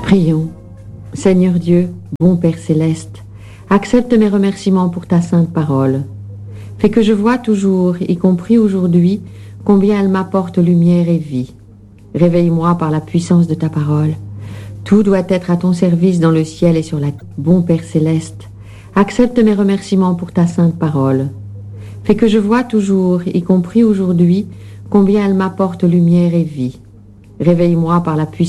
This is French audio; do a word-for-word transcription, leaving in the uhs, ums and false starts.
Prions. Seigneur Dieu, bon Père céleste, accepte mes remerciements pour ta sainte parole. Fais que je vois toujours, y compris aujourd'hui, combien elle m'apporte lumière et vie. Réveille-moi par la puissance de ta parole. Tout doit être à ton service dans le ciel et sur la terre. Bon Père céleste, accepte mes remerciements pour ta sainte parole. Fais que je vois toujours, y compris aujourd'hui, combien elle m'apporte lumière et vie. Réveille-moi par la puissance